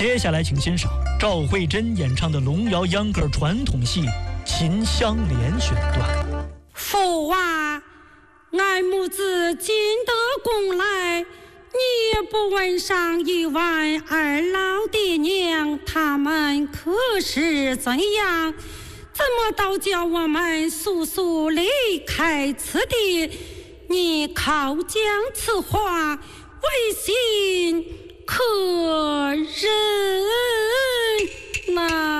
接下来请欣赏赵慧珍演唱的龙谣秧歌传统戏《秦香莲》选段。 父啊，俺母子尽得功来，你也不问上一问二老爹娘，他们可是怎样？怎么倒叫我们速速离开此地？你靠将此话为心可忍呐。